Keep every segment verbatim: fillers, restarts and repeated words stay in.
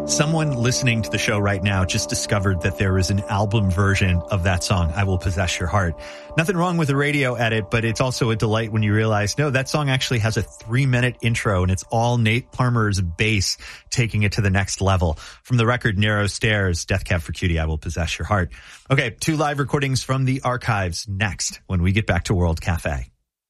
Someone listening to the show right now just discovered that there is an album version of that song, I Will Possess Your Heart. Nothing wrong with the radio edit, but it's also a delight when you realize, no, that song actually has a three-minute intro, and it's all Nate Palmer's bass taking it to the next level. From the record Narrow Stairs, Death Cab for Cutie, I Will Possess Your Heart. Okay, two live recordings from the archives next when we get back to World Cafe.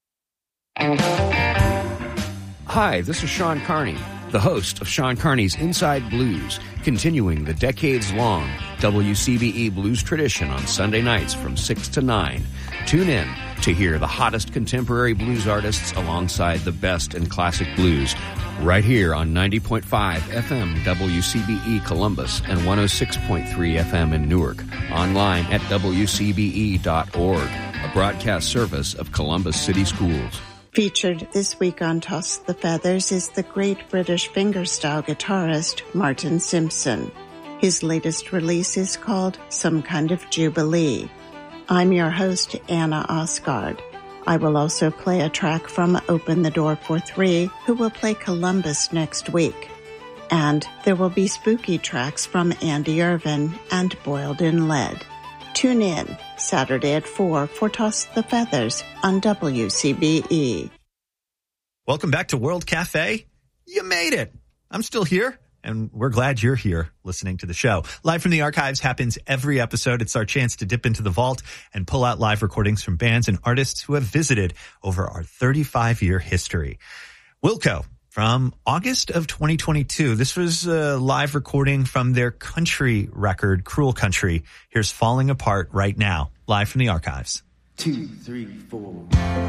Hi, this is Sean Carney, the host of Sean Carney's Inside Blues, continuing the decades-long W C B E blues tradition on Sunday nights from six to nine. Tune in to hear the hottest contemporary blues artists alongside the best in classic blues, right here on ninety point five F M W C B E Columbus and one oh six point three F M in Newark. Online at W C B E dot org, a broadcast service of Columbus City Schools. Featured this week on Toss the Feathers is the great British fingerstyle guitarist Martin Simpson. His latest release is called Some Kind of Jubilee. I'm your host, Anna Osgard. I will also play a track from Open the Door for Three, who will play Columbus next week. And there will be spooky tracks from Andy Irvin and Boiled in Lead. Tune in Saturday at four for Toss the Feathers on W C B E. Welcome back to World Cafe. You made it. I'm still here, and we're glad you're here listening to the show. Live from the Archives happens every episode. It's our chance to dip into the vault and pull out live recordings from bands and artists who have visited over our thirty-five-year history. Wilco, from August of twenty twenty-two. This was a live recording from their country record, Cruel Country. Here's Falling Apart right now, live from the archives. Two, three, four.